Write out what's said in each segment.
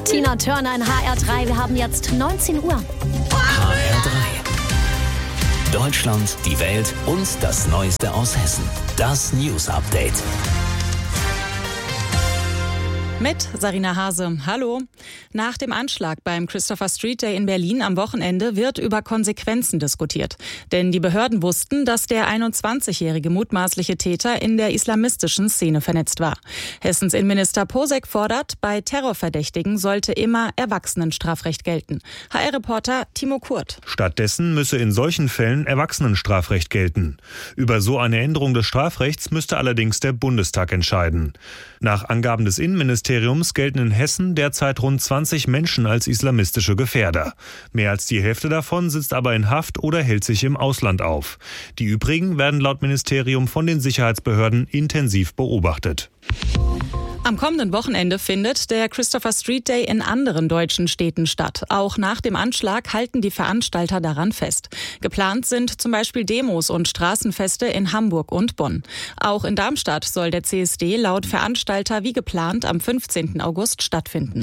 Tina Turner in HR3. Wir haben jetzt 19 Uhr. HR3. Deutschland, die Welt und das Neueste aus Hessen. Das News Update. Mit Sarina Hase. Hallo. Nach dem Anschlag beim Christopher Street Day in Berlin am Wochenende wird über Konsequenzen diskutiert. Denn die Behörden wussten, dass der 21-jährige mutmaßliche Täter in der islamistischen Szene vernetzt war. Hessens Innenminister Posek fordert, bei Terrorverdächtigen sollte immer Erwachsenenstrafrecht gelten. HR-Reporter Timo Kurt. Stattdessen müsse in solchen Fällen Erwachsenenstrafrecht gelten. Über so eine Änderung des Strafrechts müsste allerdings der Bundestag entscheiden. Nach Angaben des Innenministeriums gelten in Hessen derzeit rund 20 Menschen als islamistische Gefährder. Mehr als die Hälfte davon sitzt aber in Haft oder hält sich im Ausland auf. Die übrigen werden laut Ministerium von den Sicherheitsbehörden intensiv beobachtet. Am kommenden Wochenende findet der Christopher Street Day in anderen deutschen Städten statt. Auch nach dem Anschlag halten die Veranstalter daran fest. Geplant sind zum Beispiel Demos und Straßenfeste in Hamburg und Bonn. Auch in Darmstadt soll der CSD laut Veranstalter wie geplant am 15. August stattfinden.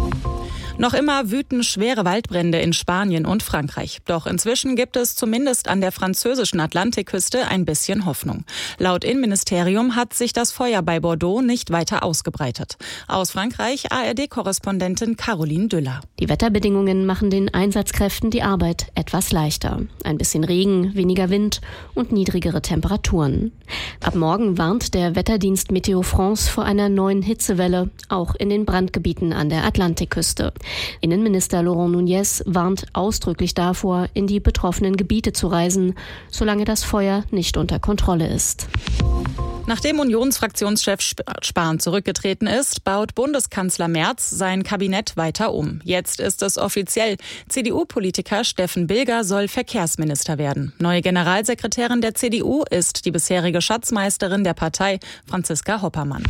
Noch immer wüten schwere Waldbrände in Spanien und Frankreich. Doch inzwischen gibt es zumindest an der französischen Atlantikküste ein bisschen Hoffnung. Laut Innenministerium hat sich das Feuer bei Bordeaux nicht weiter ausgebreitet. Aus Frankreich ARD-Korrespondentin Caroline Düller. Die Wetterbedingungen machen den Einsatzkräften die Arbeit etwas leichter. Ein bisschen Regen, weniger Wind und niedrigere Temperaturen. Ab morgen warnt der Wetterdienst Meteo France vor einer neuen Hitzewelle, auch in den Brandgebieten an der Atlantikküste. Innenminister Laurent Nunez warnt ausdrücklich davor, in die betroffenen Gebiete zu reisen, solange das Feuer nicht unter Kontrolle ist. Nachdem Unionsfraktionschef Spahn zurückgetreten ist, baut Bundeskanzler Merz sein Kabinett weiter um. Jetzt ist es offiziell. CDU-Politiker Steffen Bilger soll Verkehrsminister werden. Neue Generalsekretärin der CDU ist die bisherige Schatzmeisterin der Partei, Franziska Hoppermann.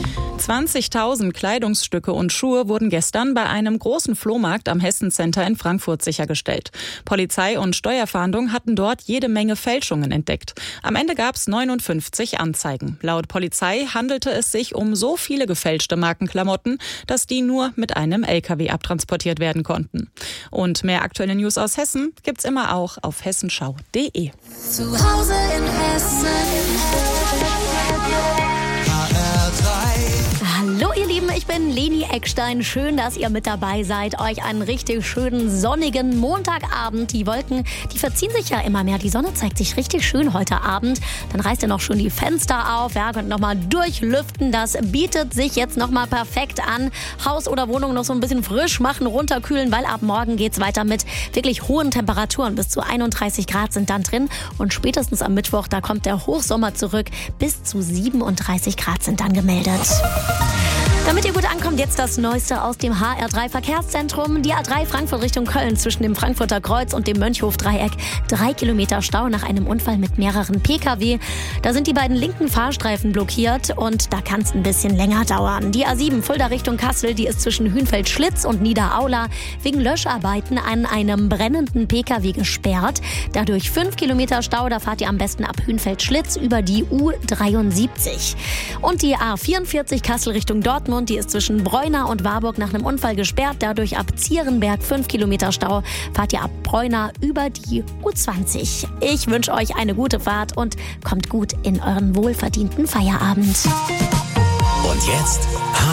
20.000 Kleidungsstücke und Schuhe wurden gestern bei einem großen Flohmarkt am Hessen Center in Frankfurt sichergestellt. Polizei und Steuerfahndung hatten dort jede Menge Fälschungen entdeckt. Am Ende gab es 59 Anzeigen. Laut Polizei handelte es sich um so viele gefälschte Markenklamotten, dass die nur mit einem LKW abtransportiert werden konnten. Und mehr aktuelle News aus Hessen gibt's immer auch auf hessenschau.de. Zu Hause in Hessen. Hallo ihr Lieben, ich bin Leni Eckstein. Schön, dass ihr mit dabei seid. Euch einen richtig schönen sonnigen Montagabend. Die Wolken, die verziehen sich ja immer mehr. Die Sonne zeigt sich richtig schön heute Abend. Dann reißt ihr noch schön die Fenster auf. Ja, könnt nochmal durchlüften. Das bietet sich jetzt nochmal perfekt an. Haus oder Wohnung noch so ein bisschen frisch machen, runterkühlen, weil ab morgen geht's weiter mit wirklich hohen Temperaturen. Bis zu 31 Grad sind dann drin. Und spätestens am Mittwoch, da kommt der Hochsommer zurück. Bis zu 37 Grad sind dann gemeldet. Damit ihr gut ankommt, jetzt das Neueste aus dem HR3 Verkehrszentrum. Die A3 Frankfurt Richtung Köln zwischen dem Frankfurter Kreuz und dem Mönchhof-Dreieck. 3 Kilometer Stau nach einem Unfall mit mehreren Pkw. Da sind die beiden linken Fahrstreifen blockiert und da kann es ein bisschen länger dauern. Die A7 Fulda Richtung Kassel, die ist zwischen Hünfeld-Schlitz und Niederaula wegen Löscharbeiten an einem brennenden Pkw gesperrt. Dadurch 5 Kilometer Stau, da fahrt ihr am besten ab Hünfeld-Schlitz über die U73. Und die A44 Kassel Richtung Dortmund, die ist zwischen Breuna und Warburg nach einem Unfall gesperrt. Dadurch ab Zierenberg 5 Kilometer Stau. Fahrt ihr ab Breuna über die U20. Ich wünsche euch eine gute Fahrt und kommt gut in euren wohlverdienten Feierabend. Und jetzt